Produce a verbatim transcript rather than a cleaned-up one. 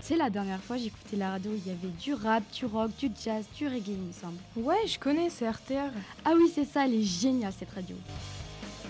sais, la dernière fois, j'écoutais la radio, il y avait du rap, du rock, du jazz, du reggae, il me semble. Ouais, je connais, c'est R T R. Ah oui, c'est ça, elle est géniale cette radio.